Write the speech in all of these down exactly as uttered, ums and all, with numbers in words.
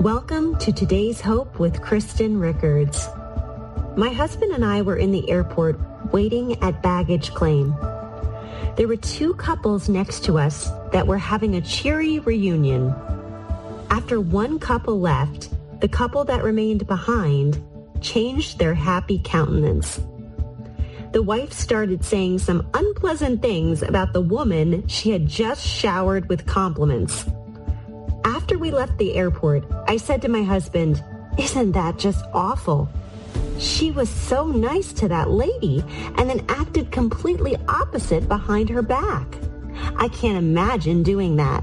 Welcome to Today's Hope with Kristen Rickards. My husband and I were in the airport waiting at baggage claim. There were two couples next to us that were having a cheery reunion. After one couple left, the couple that remained behind changed their happy countenance. The wife started saying some unpleasant things about the woman she had just showered with compliments. After we left the airport, I said to my husband, "Isn't that just awful? She was so nice to that lady and then acted completely opposite behind her back. I can't imagine doing that."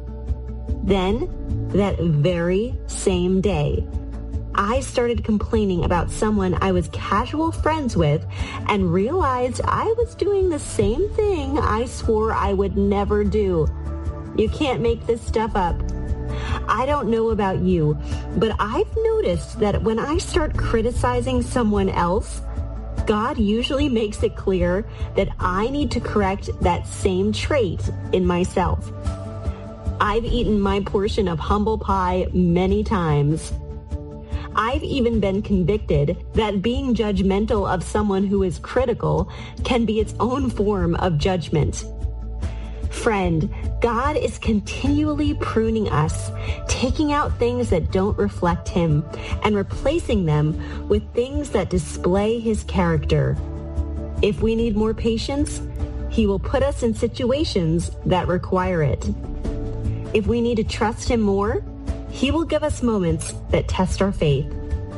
Then, that very same day, I started complaining about someone I was casual friends with and realized I was doing the same thing I swore I would never do. You can't make this stuff up. I don't know about you, but I've noticed that when I start criticizing someone else, God usually makes it clear that I need to correct that same trait in myself. I've eaten my portion of humble pie many times. I've even been convicted that being judgmental of someone who is critical can be its own form of judgment. Friend, God is continually pruning us, taking out things that don't reflect Him and replacing them with things that display His character. If we need more patience, He will put us in situations that require it. If we need to trust Him more, He will give us moments that test our faith.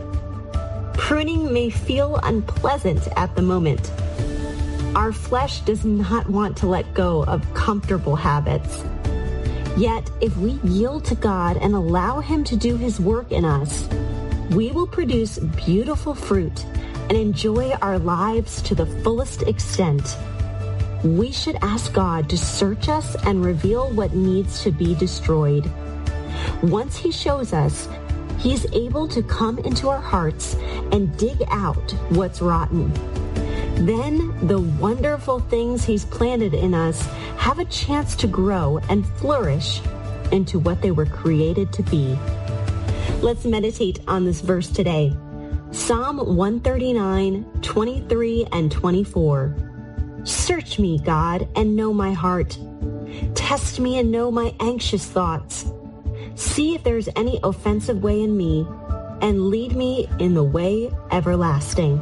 Pruning may feel unpleasant at the moment. Our flesh does not want to let go of comfortable habits. Yet, if we yield to God and allow Him to do His work in us, we will produce beautiful fruit and enjoy our lives to the fullest extent. We should ask God to search us and reveal what needs to be destroyed. Once He shows us, He's able to come into our hearts and dig out what's rotten. Then the wonderful things He's planted in us have a chance to grow and flourish into what they were created to be. Let's meditate on this verse today. Psalm one thirty-nine, twenty-three and twenty-four. Search me, God, and know my heart. Test me and know my anxious thoughts. See if there's any offensive way in me, and lead me in the way everlasting.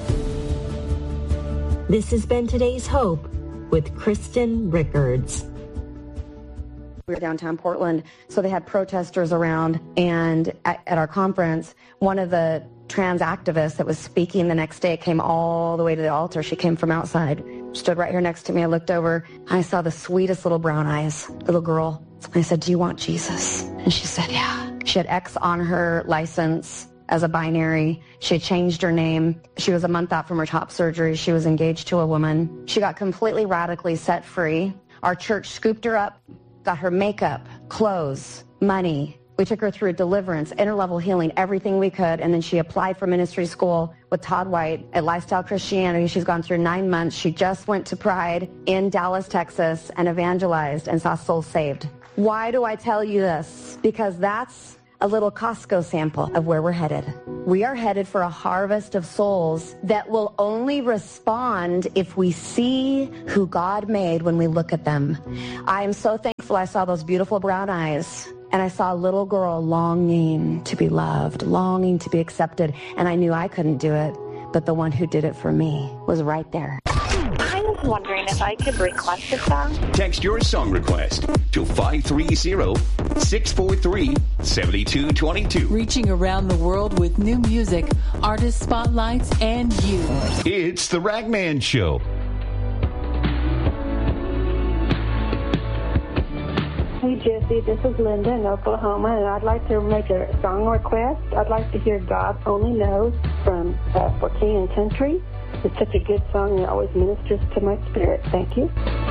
This has been Today's Hope with Kristen Rickards. We were downtown Portland, so they had protesters around, and at, at our conference, one of the trans activists that was speaking the next day came all the way to the altar. She came from outside, stood right here next to me. I looked over, and I saw the sweetest little brown eyes, little girl. I said, "Do you want Jesus?" And she said, "Yeah." She had X on her license as a binary. She had changed her name. She was a month out from her top surgery. She was engaged to a woman. She got completely radically set free. Our church scooped her up, got her makeup, clothes, money. We took her through deliverance, interlevel healing, everything we could, and then she applied for ministry school with Todd White at Lifestyle Christianity. She's gone through nine months. She just went to Pride in Dallas, Texas, and evangelized and saw souls saved. Why do I tell you this? Because that's a little Costco sample of where we're headed. We are headed for a harvest of souls that will only respond if we see who God made when we look at them. I am so thankful I saw those beautiful brown eyes, and I saw a little girl longing to be loved, longing to be accepted, and I knew I couldn't do it, but the one who did it for me was right there. I was wondering if I could request a song. Text your song request to five three zero, six four three, seven two two two. Reaching around the world with new music, artist spotlights, and you. It's The Ragman Show. Hey, Jesse, this is Linda in Oklahoma, and I'd like to make a song request. I'd like to hear God Only Knows from uh, For King and Country. It's such a good song, and it always ministers to my spirit. Thank you.